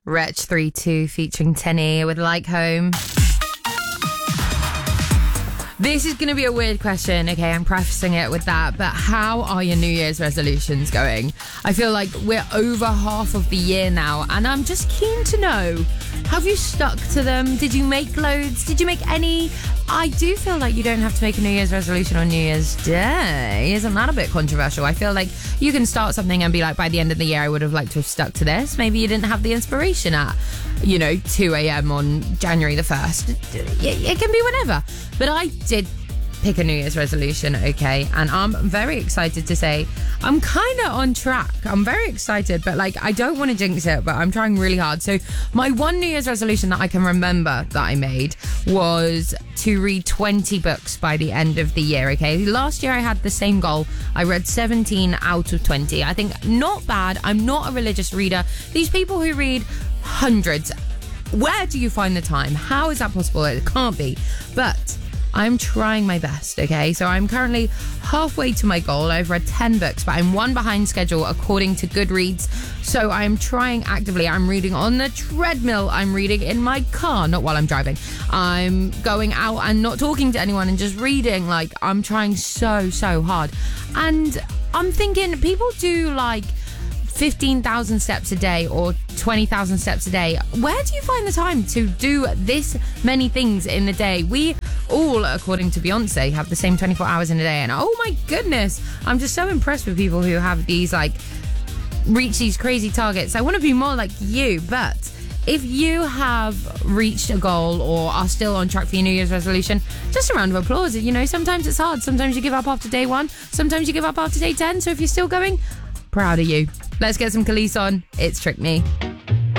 Wretch 3-2 featuring Tenny with Like Home. This is going to be a weird question, okay? I'm prefacing it with that, but how are your New Year's resolutions going? I feel like we're over half of the year now, and I'm just keen to know, have you stuck to them? Did you make loads? Did you make any? I do feel like you don't have to make a New Year's resolution on New Year's Day. Isn't that a bit controversial? I feel like you can start something and be like, by the end of the year, I would have liked to have stuck to this. Maybe you didn't have the inspiration at, 2 a.m. on January the 1st. It can be whenever. But I did pick a New Year's resolution, okay? And I'm very excited to say I'm kind of on track. I'm very excited, but I don't want to jinx it, but I'm trying really hard. So my one New Year's resolution that I can remember that I made was to read 20 books by the end of the year, okay? Last year I had the same goal. I read 17 out of 20. I think not bad. I'm not a religious reader. These people who read hundreds, where do you find the time? How is that possible? It can't be. But I'm trying my best, okay? So I'm currently halfway to my goal. I've read 10 books, but I'm one behind schedule according to Goodreads. So I'm trying actively. I'm reading on the treadmill. I'm reading in my car, not while I'm driving. I'm going out and not talking to anyone and just reading. I'm trying so hard. And I'm thinking people do 15,000 steps a day or 20,000 steps a day. Where do you find the time to do this many things in the day? We all, according to Beyonce, have the same 24 hours in a day. And oh my goodness, I'm just so impressed with people who have these, reach these crazy targets. I want to be more like you, but if you have reached a goal or are still on track for your New Year's resolution, just a round of applause. Sometimes it's hard. Sometimes you give up after day 1. Sometimes you give up after day 10. So if you're still going, proud of you. Let's get some Khalees on. It's Trick Me.